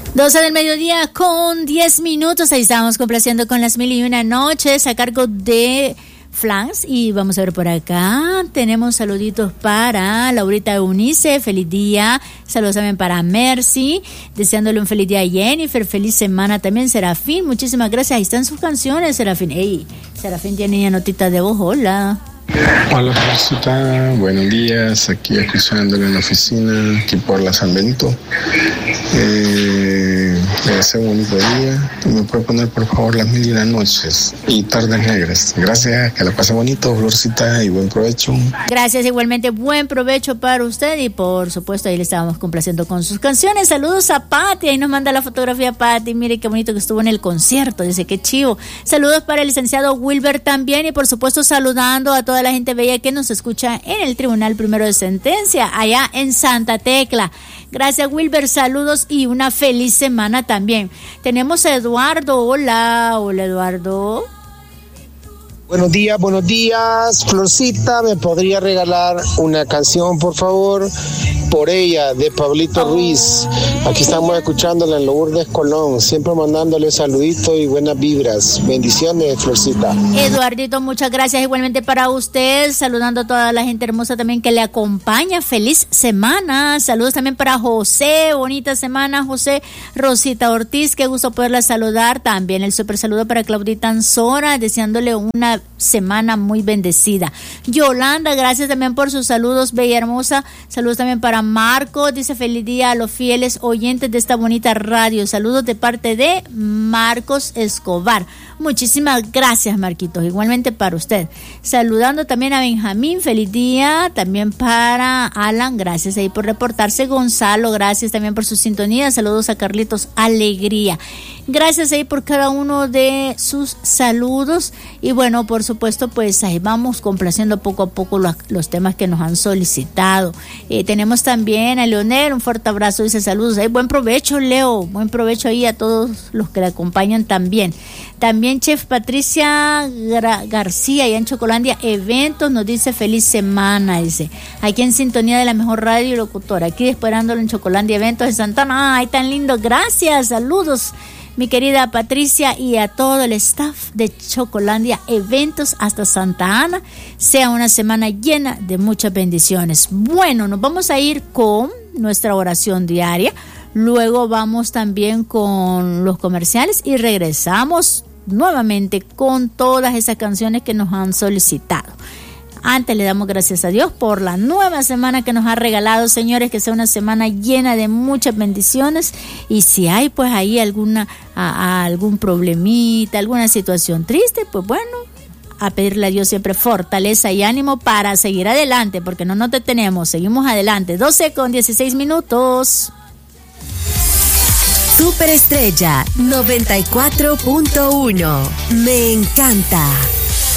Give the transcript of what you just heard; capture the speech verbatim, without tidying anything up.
doce del mediodía con diez minutos. Ahí estamos complaciendo con las mil y una noches a cargo de Flans. Y vamos a ver por acá. Tenemos saluditos para Laurita Eunice. Feliz día. Saludos también para Mercy. Deseándole un feliz día a Jennifer. Feliz semana también. Serafín. Muchísimas gracias. Ahí están sus canciones, Serafín. Ey, Serafín tiene ya notitas de voz. Hola. Hola, Florcita, buenos días, aquí escuchándole en la oficina, aquí por la San Benito. Eh, le deseo un bonito día. ¿Me puede poner, por favor, las mil y una noches y tardes negras? Gracias, que la pase bonito, Florcita, y buen provecho. Gracias, igualmente, buen provecho para usted y, por supuesto, ahí le estábamos complaciendo con sus canciones. Saludos a Pati, ahí nos manda la fotografía Pati, mire qué bonito que estuvo en el concierto, dice que chivo. Saludos para el licenciado Wilber también y, por supuesto, saludando a toda la gente bella que nos escucha en el Tribunal Primero de Sentencia, allá en Santa Tecla. Gracias, Wilber, saludos y una feliz semana también. Tenemos a Eduardo. Hola, hola, Eduardo. Buenos días, buenos días, Florcita, ¿me podría regalar una canción, por favor? Por ella, de Pablito oh. Ruiz. Aquí estamos escuchándola en Lourdes Colón, siempre mandándole saluditos y buenas vibras. Bendiciones, Florcita. Eduardito, muchas gracias igualmente para usted, saludando a toda la gente hermosa también que le acompaña. Feliz semana. Saludos también para José, bonita semana, José. Rosita Ortiz, qué gusto poderla saludar. También el súper saludo para Claudita Anzora, deseándole una semana muy bendecida. Yolanda, gracias también por sus saludos, bella hermosa. Saludos también para Marco, dice feliz día a los fieles oyentes de esta bonita radio. Saludos de parte de Marcos Escobar. Muchísimas gracias, Marquitos, igualmente para usted. Saludando también a Benjamín, feliz día. También para Alan, gracias ahí por reportarse. Gonzalo, gracias también por su sintonía. Saludos a Carlitos, alegría. Gracias ahí por cada uno de sus saludos. Y bueno, por supuesto, pues ahí vamos complaciendo poco a poco los, los temas que nos han solicitado. Eh, tenemos también a Leonel, un fuerte abrazo, dice saludos. Ahí, buen provecho, Leo, buen provecho ahí a todos los que le acompañan también. También Chef Patricia Gar- García, allá en Chocolandia Eventos, nos dice feliz semana, dice. Aquí en sintonía de la mejor radio y locutora, aquí esperándolo en Chocolandia Eventos de Santana. Ay, tan lindo, gracias, saludos, mi querida Patricia, y a todo el staff de Chocolandia Eventos hasta Santa Ana. Sea una semana llena de muchas bendiciones. Bueno, nos vamos a ir con nuestra oración diaria. Luego vamos también con los comerciales y regresamos nuevamente con todas esas canciones que nos han solicitado. Antes le damos gracias a Dios por la nueva semana que nos ha regalado, señores, que sea una semana llena de muchas bendiciones. Y si hay pues ahí alguna a, a algún problemita, alguna situación triste, pues bueno, a pedirle a Dios siempre fortaleza y ánimo para seguir adelante, porque no nos detenemos, seguimos adelante. doce con dieciséis minutos. Superestrella noventa y cuatro punto uno. Me encanta.